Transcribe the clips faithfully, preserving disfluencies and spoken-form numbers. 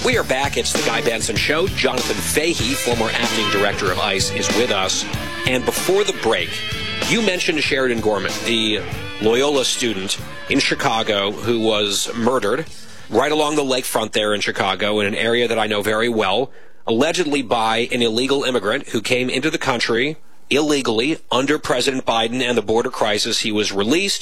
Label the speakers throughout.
Speaker 1: We are back. It's the Guy Benson Show. Jonathan Fahey, former acting director of ICE, is with us. And before the break, you mentioned Sheridan Gorman, the Loyola student in Chicago who was murdered right along the lakefront there in Chicago in an area that I know very well, allegedly by an illegal immigrant who came into the country illegally under President Biden and the border crisis. He was released.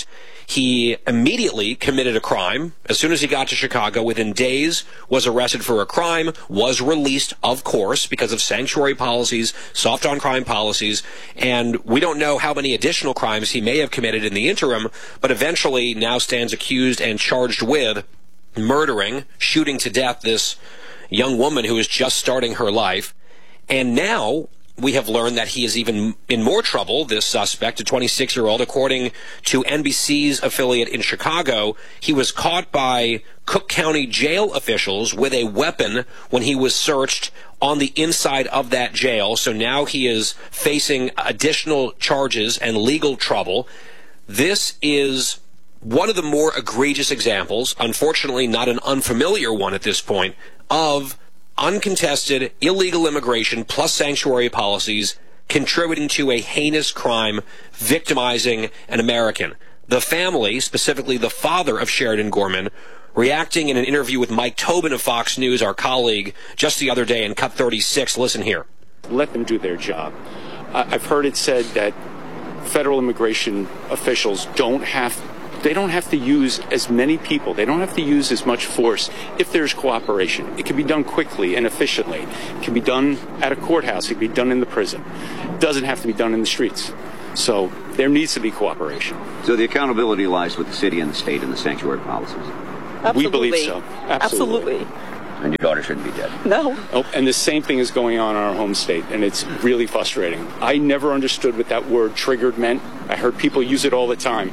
Speaker 1: He immediately committed a crime. As soon as he got to Chicago, within days, was arrested for a crime, was released, of course, because of sanctuary policies, soft on crime policies, and we don't know how many additional crimes he may have committed in the interim, but eventually now stands accused and charged with murdering, shooting to death this young woman who is just starting her life. And now we have learned that he is even in more trouble, this suspect, a twenty-six-year-old. According to N B C's affiliate in Chicago, he was caught by Cook County jail officials with a weapon when he was searched on the inside of that jail. So now he is facing additional charges and legal trouble. This is one of the more egregious examples, unfortunately not an unfamiliar one at this point, of uncontested illegal immigration plus sanctuary policies contributing to a heinous crime victimizing an American. The family, specifically the father of Sheridan Gorman, reacting in an interview with Mike Tobin of Fox News, our colleague, just the other day in Cut thirty-six. Listen here.
Speaker 2: Let them do their job. I've heard it said that federal immigration officials don't have They don't have to use as many people. They don't have to use as much force if there's cooperation. It can be done quickly and efficiently. It can be done at a courthouse. It can be done in the prison. It doesn't have to be done in the streets. So there needs to be cooperation.
Speaker 3: So the accountability lies with the city and the state and the sanctuary policies.
Speaker 4: Absolutely.
Speaker 2: We believe so. Absolutely.
Speaker 4: Absolutely.
Speaker 3: And your daughter shouldn't be dead.
Speaker 4: No.
Speaker 2: Oh, and the same thing is going on in our home state, and it's really frustrating. I never understood what that word triggered meant. I heard people use it all the time.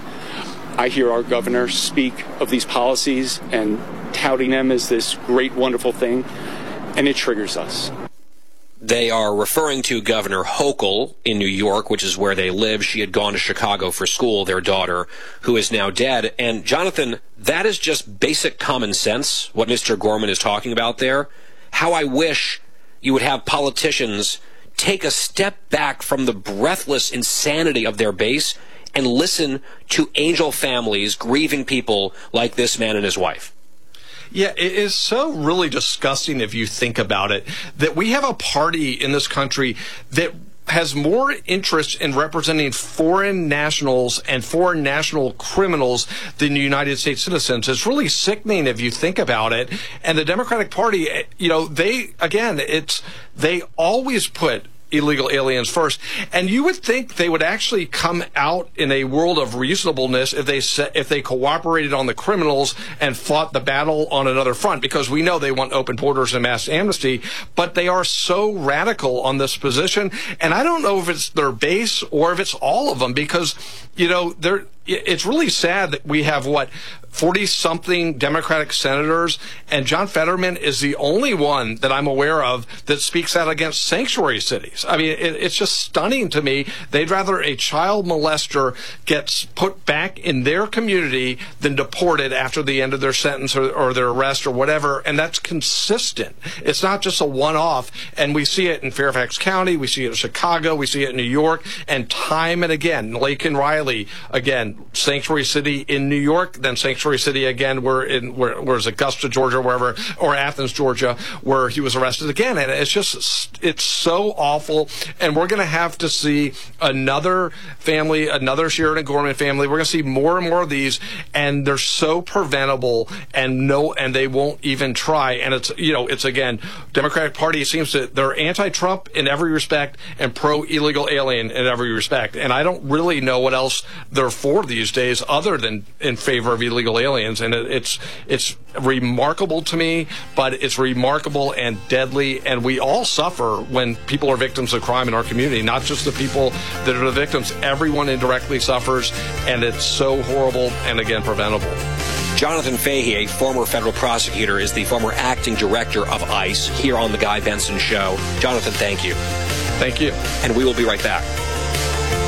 Speaker 2: I hear our governor speak of these policies and touting them as this great, wonderful thing, and it triggers us.
Speaker 1: They are referring to Governor Hochul in New York, which is where they live. She had gone to Chicago for school, their daughter, who is now dead. And, Jonathan, that is just basic common sense, what Mister Gorman is talking about there. How I wish you would have politicians take a step back from the breathless insanity of their base and listen to angel families grieving people like this man and his wife.
Speaker 5: Yeah, it is so really disgusting if you think about it, that we have a party in this country that has more interest in representing foreign nationals and foreign national criminals than United States citizens. It's really sickening if you think about it. And the Democratic Party, you know, they, again, it's, they always put illegal aliens first. And you would think they would actually come out in a world of reasonableness if they if they cooperated on the criminals and fought the battle on another front, because we know they want open borders and mass amnesty, but they are so radical on this position. And I don't know if it's their base or if it's all of them, because, you know, they're, it's really sad that we have, what, forty-something Democratic senators, and John Fetterman is the only one that I'm aware of that speaks out against sanctuary cities. I mean, it, it's just stunning to me. They'd rather a child molester gets put back in their community than deported after the end of their sentence or, or their arrest or whatever, and that's consistent. It's not just a one-off, and we see it in Fairfax County, we see it in Chicago, we see it in New York, and time and again. Laken Riley, again, sanctuary city in New York, then sanctuary city again, where in where where's Augusta, Georgia, wherever, or Athens, Georgia, where he was arrested again. And it's just, it's so awful. And we're going to have to see another family, another Sheridan Gorman family. We're going to see more and more of these, and they're so preventable, and no, and they won't even try. And it's, you know, it's again, Democratic Party seems to, they're anti-Trump in every respect and pro-illegal alien in every respect. And I don't really know what else they're for these days other than in favor of illegal aliens. And it, it's it's remarkable to me, but it's remarkable and deadly, and we all suffer when people are victims of crime in our community, not just the people that are the victims. Everyone indirectly suffers, and it's so horrible and, again, preventable.
Speaker 1: Jonathan Fahey, a former federal prosecutor, is the former acting director of ICE here on The Guy Benson Show. Jonathan, thank you.
Speaker 5: Thank you.
Speaker 1: And we will be right back.